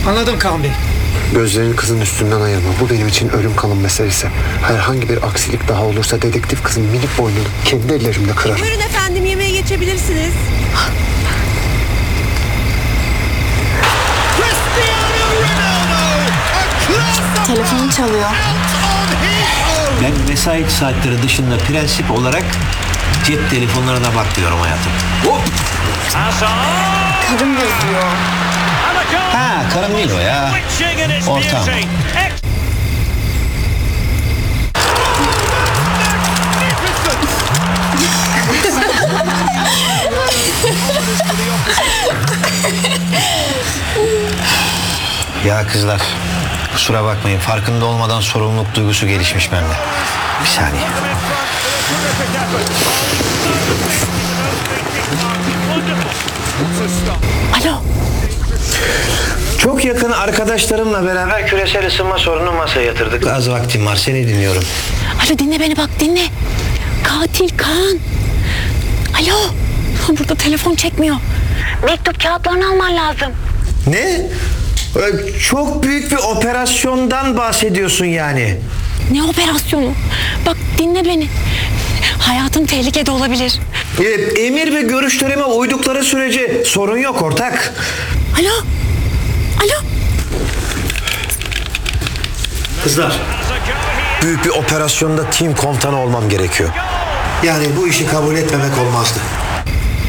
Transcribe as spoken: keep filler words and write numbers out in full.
Anladım Kaan Bey. Gözlerini kızın üstünden ayırma. Bu benim için ölüm kalım meselesi. Herhangi bir aksilik daha olursa dedektif kızın minik boynunu kendi ellerimle kırarım. Buyurun efendim, yemeğe geçebilirsiniz. Telefon çalıyor. Ben mesai saatleri dışında prensip olarak cep telefonlarına bakmıyorum hayatım. Hop! Karım yazıyor. Ha, karım değil o ya. Ortam. Ya kızlar, kusura bakmayın. Farkında olmadan sorumluluk duygusu gelişmiş bende. Bir saniye. Alo. Çok yakın arkadaşlarımla beraber küresel ısınma sorununu masaya yatırdık. Az vaktim var, seni dinliyorum. Alo, dinle beni bak, dinle. Katil Kaan. Alo. Burada telefon çekmiyor. Mektup kağıtlarını alman lazım. Ne? Ee, Çok büyük bir operasyondan bahsediyorsun yani. Ne operasyonu? Bak dinle beni. Hayatım tehlikede olabilir. Ee, emir ve görüşlerime uydukları sürece sorun yok ortak. Alo. Alo. Kızlar, büyük bir operasyonda tim komutanı olmam gerekiyor. Yani bu işi kabul etmemek olmazdı.